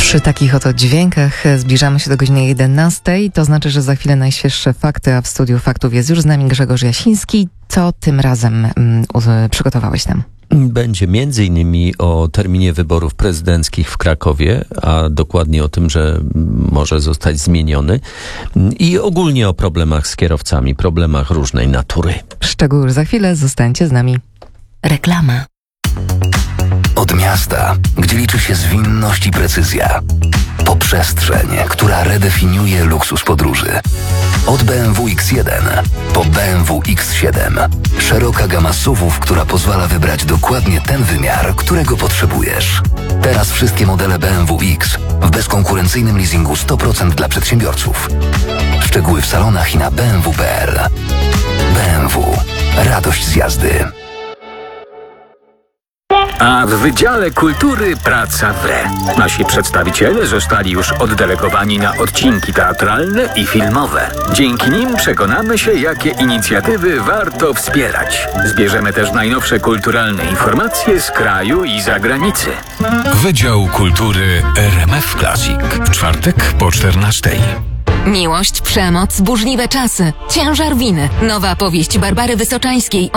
Przy takich oto dźwiękach zbliżamy się do godziny 11. To znaczy, że za chwilę najświeższe fakty, a w studiu faktów jest już z nami Grzegorz Jasiński. Co tym razem przygotowałeś nam? Będzie między innymi o terminie wyborów prezydenckich w Krakowie, a dokładnie o tym, że może zostać zmieniony i ogólnie o problemach z kierowcami, problemach różnej natury. Szczegóły już za chwilę, zostańcie z nami. Reklama. Od miasta, gdzie liczy się zwinność i precyzja, po przestrzeń, która redefiniuje luksus podróży. Od BMW X1 po BMW X7. Szeroka gama SUV-ów, która pozwala wybrać dokładnie ten wymiar, którego potrzebujesz. Teraz wszystkie modele BMW X w bezkonkurencyjnym leasingu 100% dla przedsiębiorców. Szczegóły w salonach i na bmw.pl. BMW. Radość z jazdy. A w Wydziale Kultury praca wre. Nasi przedstawiciele zostali już oddelegowani na odcinki teatralne i filmowe. Dzięki nim przekonamy się, jakie inicjatywy warto wspierać. Zbierzemy też najnowsze kulturalne informacje z kraju i zagranicy. Wydział Kultury RMF Classic. W czwartek po 14:00. Miłość, przemoc, burzliwe czasy, ciężar winy. Nowa powieść Barbary Wysoczańskiej